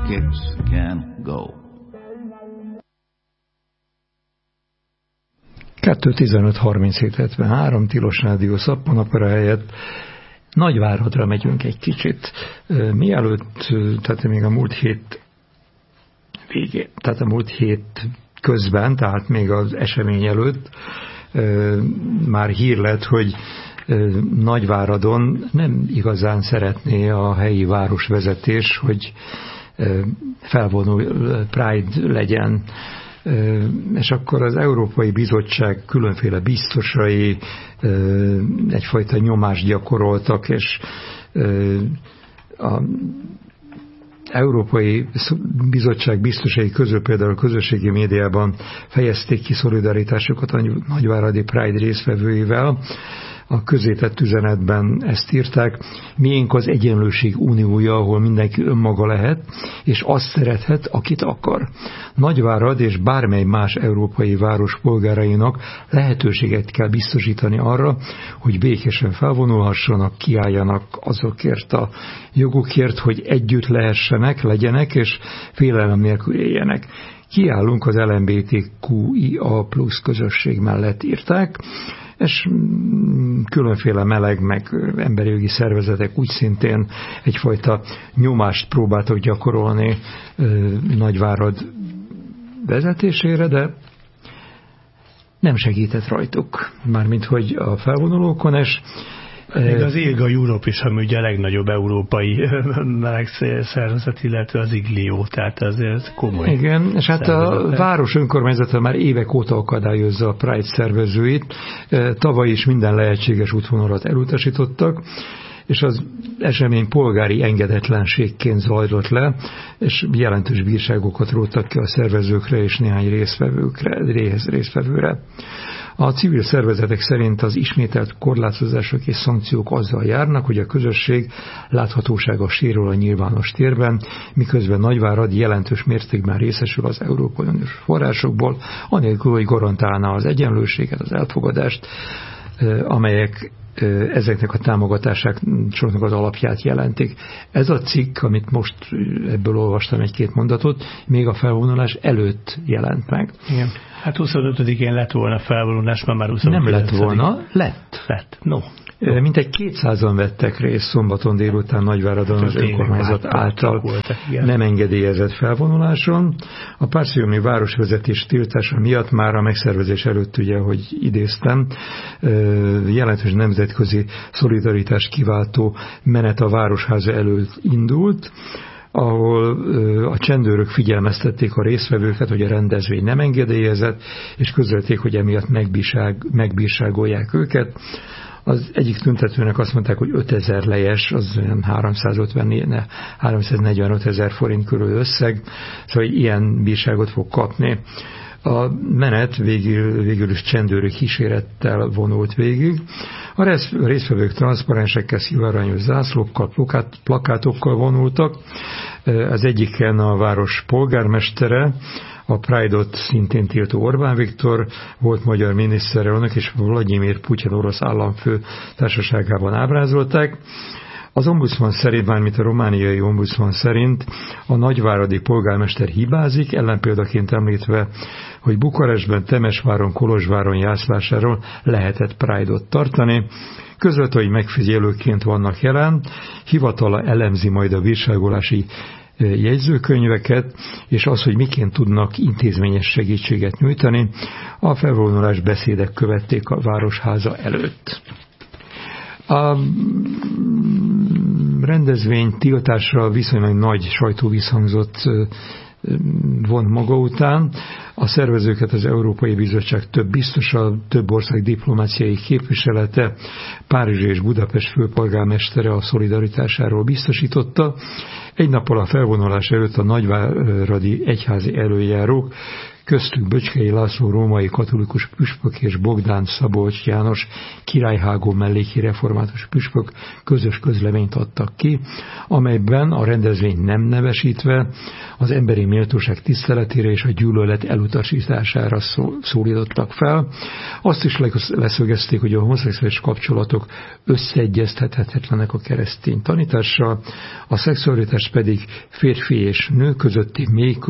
kicks can go. 2:15:37:73 Tilos Rádió Szappanopera helyett Nagyváradra megyünk egy kicsit. Mielőtt, tehát még a múlt hét végén, tehát a múlt hét közben, tehát még az esemény előtt már hír lett, hogy Nagyváradon nem igazán szeretné a helyi városvezetés, hogy felvonul Pride legyen. És akkor az Európai Bizottság különféle biztosai egyfajta nyomást gyakoroltak, és az Európai Bizottság biztosai közül például a közösségi médiában fejezték ki szolidaritásukat a nagyváradi Pride résztvevőivel. A közétett üzenetben ezt írták: miénk az egyenlőség uniója, ahol mindenki önmaga lehet, és azt szerethet, akit akar. Nagyvárad és bármely más európai város polgárainak lehetőséget kell biztosítani arra, hogy békésen felvonulhassanak, kiálljanak azokért a jogukért, hogy együtt lehessenek, legyenek, és félelem nélkül éljenek. Kiállunk az LMBTQIA+ közösség mellett, írták, és különféle meleg, meg emberi jogi szervezetek úgy szintén egyfajta nyomást próbáltak gyakorolni Nagyvárad vezetésére, de nem segített rajtuk. Mármint, hogy a felvonulókon, és még az ILGA Europe is, ami ugye a legnagyobb európai melegszervezet, illetve az IGLIO, tehát azért komoly. Igen, és hát a város önkormányzata már évek óta akadályozza a Pride szervezőit. Tavaly is minden lehetséges útvonalat elutasítottak, és az esemény polgári engedetlenségként zajlott le, és jelentős bírságokat róttak ki a szervezőkre és néhány résztvevőre. A civil szervezetek szerint az ismételt korlátozások és szankciók azzal járnak, hogy a közösség láthatósága sérül a nyilvános térben, miközben Nagyvárad jelentős mértékben részesül az Európai Uniós forrásokból, anélkül, hogy garantálná az egyenlőséget, az elfogadást, amelyek ezeknek a támogatásoknak az alapját jelentik. Ez a cikk, amit most ebből olvastam egy-két mondatot, még a felvonulás előtt jelent meg. Igen. Hát 25-én lett volna felvonulás, már 29. Nem lett volna, lett. No. Mintegy 200-an vettek részt szombaton délután Nagyváradon az önkormányzat által nem engedélyezett felvonuláson. A párzsiumi városvezetés tiltása miatt már a megszervezés előtt, ugye, hogy idéztem, jelentős nemzetközi szolidaritást kiváltó menet a Városháza előtt indult, ahol a csendőrök figyelmeztették a résztvevőket, hogy a rendezvény nem engedélyezett, és közölték, hogy emiatt megbírságolják őket. Az egyik tüntetőnek azt mondták, hogy 5000 lejes, az olyan 345 000 forint körül összeg, szóval ilyen bírságot fog kapni. A menet végül is csendőrök kísérettel vonult végig. A résztvevők transzparensekkel, szivárványos zászlókkal, plakátokkal vonultak. Az egyiken a város polgármestere, a Pride-ot szintén tiltó Orbán Viktor, volt magyar miniszterelnök, és Vladimir Putyin orosz államfő társaságában ábrázolták. Az ombudsman szerint, mármint a romániai ombudsman szerint a nagyváradi polgármester hibázik, ellenpéldaként említve, hogy Bukarestben, Temesváron, Kolozsváron jászlásáról lehetett Pride-ot tartani. Közölte, hogy megfigyelőként vannak jelen, hivatala elemzi majd a bírságolási jegyzőkönyveket, és az, hogy miként tudnak intézményes segítséget nyújtani. A felvonulás beszédek követték a Városháza előtt. A rendezvény tiltásra viszonylag nagy sajtóvisszhangzat vont maga után. A szervezőket az Európai Bizottság több biztosa, több ország diplomáciai képviselete, Párizs és Budapest főpolgármestere a szolidaritásáról biztosította. Egy nappal a felvonulás előtt a nagyváradi egyházi előjárók köztük Böcskei László római katolikus püspök és Bogdán Szabolcs János királyhágó melléki református püspök közös közleményt adtak ki, amelyben a rendezvényt nem nevesítve az emberi méltóság tiszteletére és a gyűlölet elutasítására szólítottak fel. Azt is leszögezték, hogy a homoszexuális kapcsolatok összeegyeztethetetlenek a keresztény tanítással, a szexualitás pedig férfi és nő közötti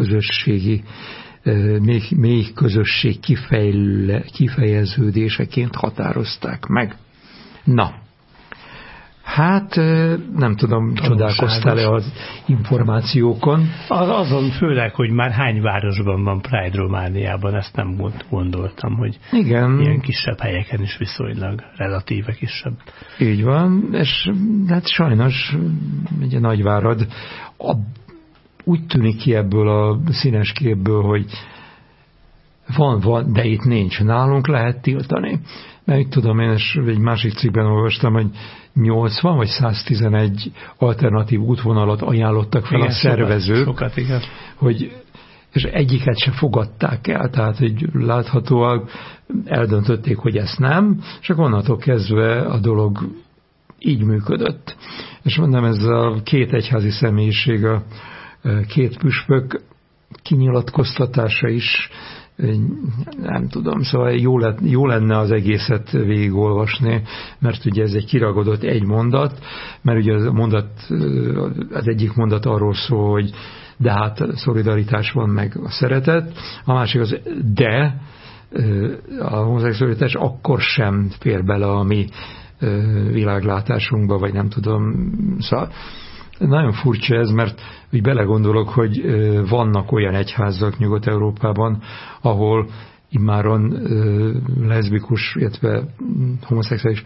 mély közösség kifejeződéseként határozták meg. Na, hát nem tudom, csodálkoztál-e az információkon? Azon főleg, hogy már hány városban van Pride Romániában, ezt nem gondoltam, hogy igen. Ilyen kisebb helyeken is viszonylag relatíve kisebb. Így van, és hát sajnos egy Nagyvárad úgy tűnik ki ebből a színes képből, hogy van, de itt nincs. Nálunk lehet tiltani. Mert itt tudom, én egy másik cikkben olvastam, hogy 80 vagy 111 alternatív útvonalat ajánlottak fel igen, a szervezők, sokat, igen. És egyiket se fogadták el, tehát hogy láthatóan eldöntötték, hogy ezt nem, és akkor onnantól kezdve a dolog így működött. És mondom, ez a két egyházi személyiség, a két püspök kinyilatkoztatása is, nem tudom, szóval jó lenne az egészet végigolvasni, mert ugye ez egy kiragadott egy mondat, mert ugye az egyik mondat arról szól, hogy de hát szolidaritás van meg a szeretet, a másik az de a homoszexualitás akkor sem fér bele a mi világlátásunkba, vagy nem tudom, szóval nagyon furcsa ez, mert úgy belegondolok, hogy vannak olyan egyházak Nyugat-Európában, ahol immáron leszbikus, illetve homoszexuális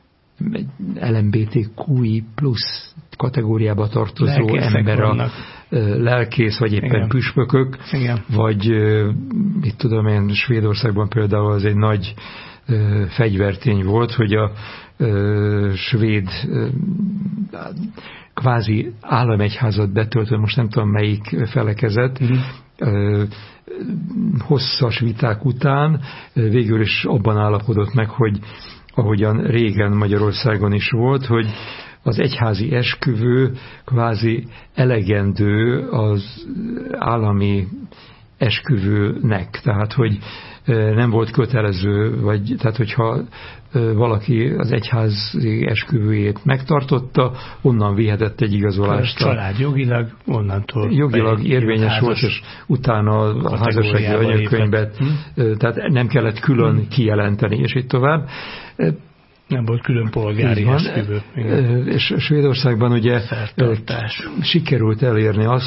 LMBTQI plusz kategóriába tartozó lelkészek ember vannak. Lelkész, vagy éppen igen. Püspökök, igen. Vagy itt tudom én, Svédországban például az egy nagy fegyvertény volt, hogy a svéd kvázi államegyházat betöltő, most nem tudom melyik felekezet, hosszas viták után végül is abban állapodott meg, hogy ahogyan régen Magyarországon is volt, hogy az egyházi esküvő kvázi elegendő az állami esküvőnek. Tehát, hogy nem volt kötelező, vagy tehát, hogyha valaki az egyházi esküvőjét megtartotta, onnan vihetett egy igazolást. A család jogilag onnantól jogilag érvényes volt, és utána a házassági anyakönyvet, tehát nem kellett külön kijelenteni, és így tovább. Nem volt külön polgári esküvő. És Svédországban ugye sikerült elérni azt,